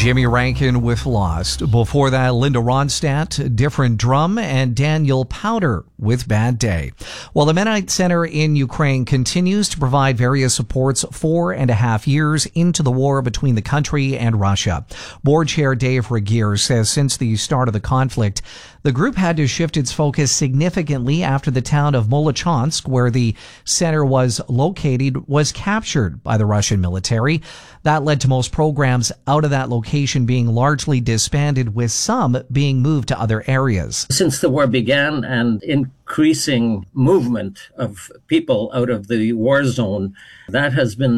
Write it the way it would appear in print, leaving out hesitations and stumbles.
Jimmy Rankin with Lost. Before that, Linda Ronstadt, Different Drum, and Daniel Powder with Bad Day. Well, the Mennonite Center in Ukraine continues to provide various supports 4.5 years into the war between the country and Russia. Board Chair Dave Regier says since the start of the conflict, the group had to shift its focus significantly after the town of Molochansk, where the center was located, was captured by the Russian military. That led to most programs out of that location being largely disbanded, with some being moved to other areas. Since the war began, and increasing movement of people out of the war zone, that has been